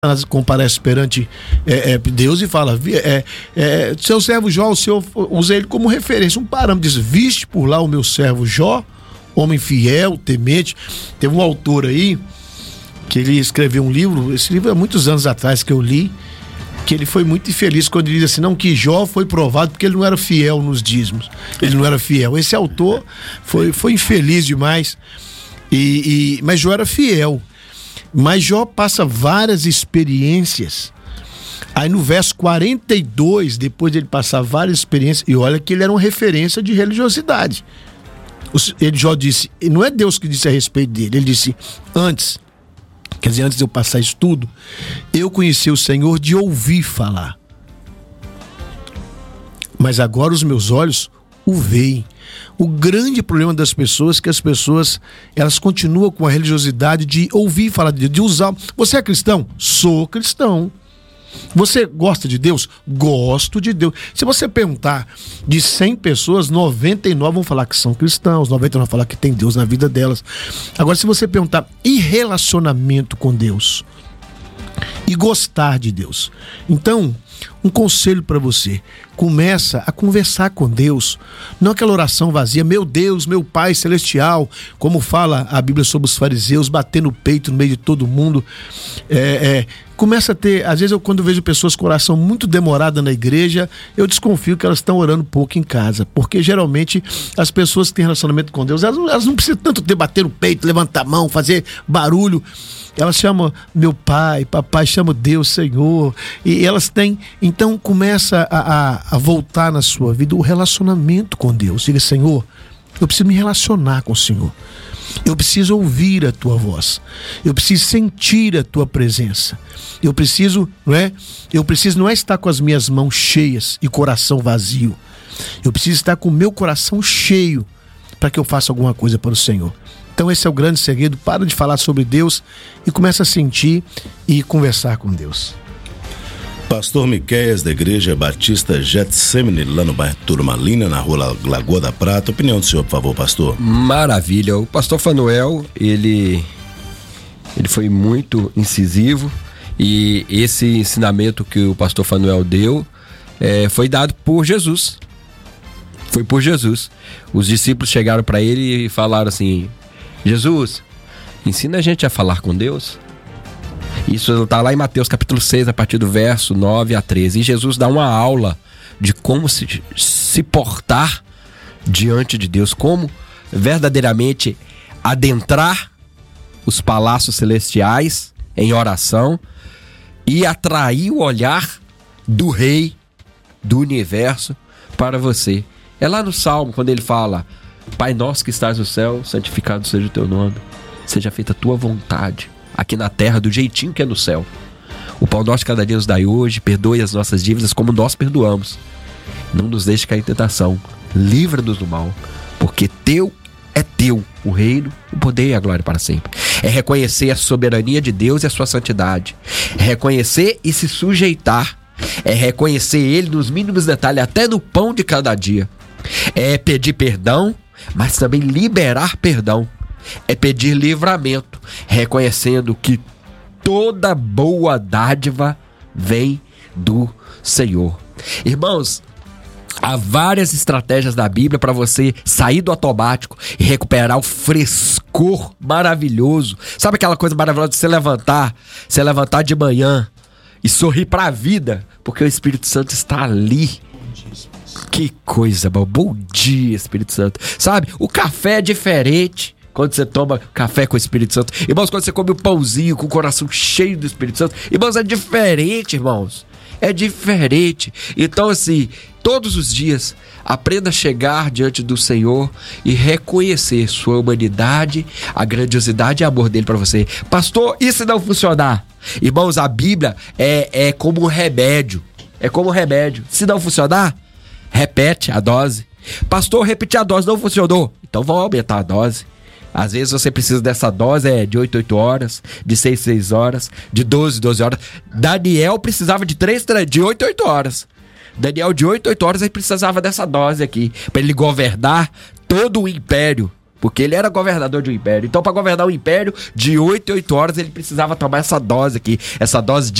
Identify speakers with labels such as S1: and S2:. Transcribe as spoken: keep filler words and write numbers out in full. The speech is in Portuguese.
S1: comparece perante é, é, Deus e fala, é, é, seu servo Jó, o Senhor usa ele como referência, um parâmetro, diz, viste por lá o meu servo Jó, homem fiel, temente. Teve um autor aí que ele escreveu um livro, esse livro há muitos anos atrás que eu li, que ele foi muito infeliz quando ele diz assim, não, que Jó foi provado porque ele não era fiel nos dízimos, ele não era fiel. Esse autor foi, foi infeliz demais, e, e, mas Jó era fiel. Mas Jó passa várias experiências. Aí no verso quarenta e dois, depois de ele passar várias experiências, e olha que ele era uma referência de religiosidade. Ele, Jó disse, não é Deus que disse a respeito dele, ele disse, antes, quer dizer, antes de eu passar isso tudo, eu conheci o Senhor de ouvir falar. Mas agora os meus olhos o veem. O grande problema das pessoas é que as pessoas, elas continuam com a religiosidade de ouvir falar de Deus, de usar. Você é cristão? Sou cristão. Você gosta de Deus? Gosto de Deus. Se você perguntar de cem pessoas, noventa e nove vão falar que são cristãos, noventa e nove vão falar que tem Deus na vida delas. Agora, se você perguntar e relacionamento com Deus? E gostar de Deus? Então, um conselho para você, começa a conversar com Deus, não aquela oração vazia, meu Deus, meu Pai Celestial, como fala a Bíblia sobre os fariseus, batendo o peito no meio de todo mundo. É, é, começa a ter, às vezes eu quando vejo pessoas com oração muito demorada na igreja, eu desconfio que elas estão orando pouco em casa, porque geralmente as pessoas que têm relacionamento com Deus, elas, elas não precisam tanto ter bater o peito, levantar a mão, fazer barulho. Elas chamam meu pai, papai, chamam Deus, Senhor, e elas têm, então começa a, a, a voltar na sua vida o relacionamento com Deus. Diga, Senhor, eu preciso me relacionar com o Senhor, eu preciso ouvir a tua voz, eu preciso sentir a tua presença, eu preciso, não é? Eu preciso não é estar com as minhas mãos cheias e coração vazio, eu preciso estar com o meu coração cheio para que eu faça alguma coisa para o Senhor. Então esse é o grande segredo, para de falar sobre Deus e começa a sentir e conversar com Deus.
S2: Pastor Miqueias, da Igreja Batista Getsemane, lá no bairro Turmalina, na rua Lagoa da Prata. Opinião do senhor, por favor, pastor.
S3: Maravilha. O pastor Fanuel, ele, ele foi muito incisivo, e esse ensinamento que o pastor Fanuel deu é, foi dado por Jesus. Foi por Jesus. Os discípulos chegaram para ele e falaram assim, Jesus, ensina a gente a falar com Deus. Isso está lá em Mateus capítulo seis, a partir do verso nove a treze. E Jesus dá uma aula de como se, se portar diante de Deus, como verdadeiramente adentrar os palácios celestiais em oração e atrair o olhar do Rei do universo para você. É lá no Salmo, quando ele fala, Pai nosso que estás no céu, santificado seja o teu nome, seja feita a tua vontade, aqui na terra do jeitinho que é no céu. O pão nosso cada dia nos dai hoje, perdoe as nossas dívidas como nós perdoamos. Não nos deixe cair em tentação, livra-nos do mal, porque teu é teu o reino, o poder e a glória para sempre. É reconhecer a soberania de Deus e a sua santidade. É reconhecer e se sujeitar. É reconhecer Ele nos mínimos detalhes, até no pão de cada dia. É pedir perdão, mas também liberar perdão. É pedir livramento, reconhecendo que toda boa dádiva vem do Senhor. Irmãos, há várias estratégias da Bíblia para você sair do automático e recuperar o frescor maravilhoso. Sabe aquela coisa maravilhosa de você levantar, você levantar de manhã e sorrir para a vida, porque o Espírito Santo está ali. Que coisa boa. Bom dia, Espírito Santo. Sabe, o café é diferente quando você toma café com o Espírito Santo. Irmãos, quando você come um pãozinho com o coração cheio do Espírito Santo, irmãos, é diferente, irmãos. É diferente. Então, assim, todos os dias, aprenda a chegar diante do Senhor e reconhecer sua humanidade, a grandiosidade e amor dele para você. Pastor, e se não funcionar? Irmãos, a Bíblia é, é como um remédio. É como um remédio. Se não funcionar, repete a dose. Pastor, repetir a dose não funcionou. Então vamos aumentar a dose. Às vezes você precisa dessa dose é de oito, oito horas, de seis, seis horas, de doze, doze horas. Daniel precisava de três, de oito, oito horas. Daniel de oito, oito horas, ele precisava dessa dose aqui, para ele governar todo o império porque ele era governador de um império. Então, para governar um império, de oito em oito horas, ele precisava tomar essa dose aqui, essa dose